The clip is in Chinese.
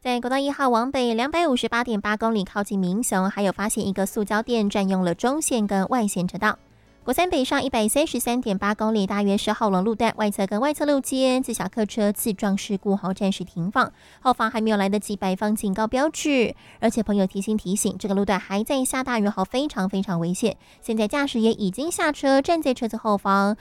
在国道1号往北258.8公里，靠近民雄，还有发现一个塑胶店占用了中线跟外线车道。国三北上133.8公里，大约10号龙路段外侧跟外侧路间自小客车自撞事故后暂时停放，后方还没有来得及摆放警告标志，而且朋友提醒，这个路段还在下大雨后非常危险。现在驾驶也已经下车，站在车子后方，